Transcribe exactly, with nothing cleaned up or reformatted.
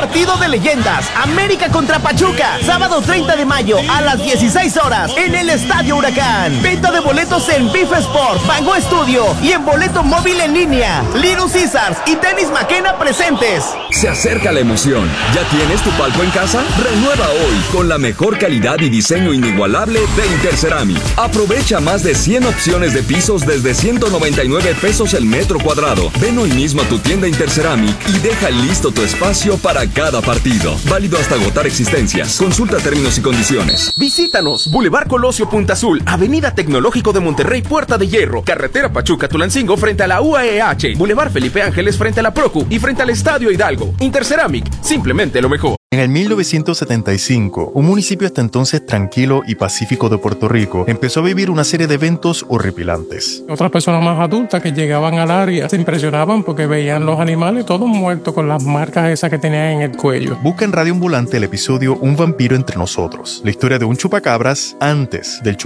Partido de leyendas, América contra Pachuca, sábado treinta de mayo a las dieciséis horas en el Estadio Huracán. Venta de boletos en Bife Sport, Bango Studio y en boleto móvil en línea. Little Caesars y Tenis Maquena presentes. Se acerca la emoción. ¿Ya tienes tu palco en casa? Renueva hoy con la mejor calidad y diseño inigualable de Interceramic. Aprovecha más de cien opciones de pisos desde ciento noventa y nueve pesos el metro cuadrado. Ven hoy mismo a tu tienda Interceramic y deja listo tu espacio para cada partido. Válido hasta agotar existencias. Consulta términos y condiciones. Visítanos. Boulevard Colosio Punta Azul, Avenida Tecnológico de Monterrey, Puerta de Hierro, Carretera Pachuca Tulancingo frente a la U A E H, Boulevard Felipe Ángeles frente a la Procu y frente al Estadio Hidalgo. Interceramic, simplemente lo mejor. En el mil novecientos setenta y cinco, un municipio hasta entonces tranquilo y pacífico de Puerto Rico empezó a vivir una serie de eventos horripilantes. Otras personas más adultas que llegaban al área se impresionaban porque veían los animales todos muertos con las marcas esas que tenían en el cuello. Busca en Radio Ambulante el episodio Un vampiro entre nosotros, la historia de un chupacabras antes del chupacabras.